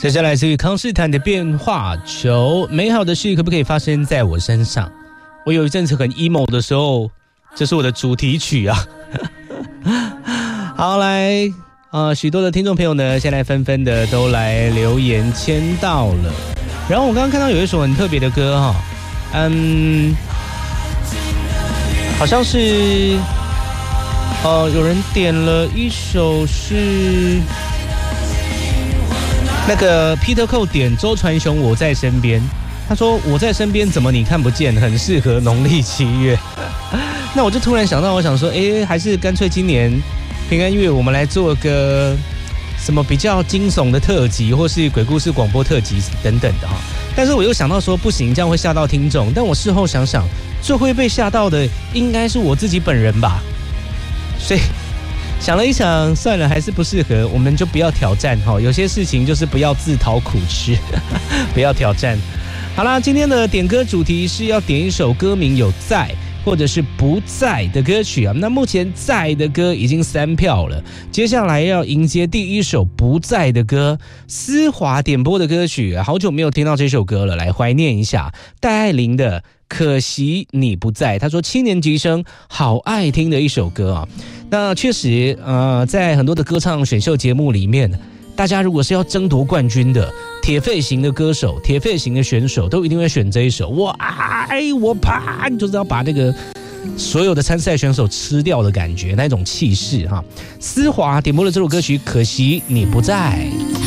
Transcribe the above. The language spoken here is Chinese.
这是来自于康士坦的变化球。美好的事可不可以发生在我身上？我有一阵子很 emo 的时候，这是我的主题曲啊。好，来许多的听众朋友呢，现在纷纷的都来留言签到了。然后我刚刚看到有一首很特别的歌哈，好像是有人点了一首是那个 Peter Cole 点周传雄我在身边，他说我在身边怎么你看不见，很适合农历7月。那我就突然想到，我想说还是干脆今年平安月我们来做个什么比较惊悚的特辑，或是鬼故事广播特辑等等的哈。但是我又想到说不行，这样会吓到听众。但我事后想想，最会被吓到的应该是我自己本人吧。所以想了一想，算了，还是不适合，我们就不要挑战哈。有些事情就是不要自讨苦吃，不要挑战。好啦，今天的点歌主题是要点一首歌名有在或者是不在的歌曲啊。那目前在的歌已经3票了，接下来要迎接第一首不在的歌，思华点播的歌曲，好久没有听到这首歌了，来怀念一下戴爱玲的可惜你不在。他说7年级生好爱听的一首歌啊。那确实在很多的歌唱选秀节目里面，大家如果是要争夺冠军的铁肺型的歌手、铁肺型的选手，都一定会选这一首我爱我怕，你就是要把这个所有的参赛选手吃掉的感觉，那种气势哈。思华点播了这首歌曲可惜你不在。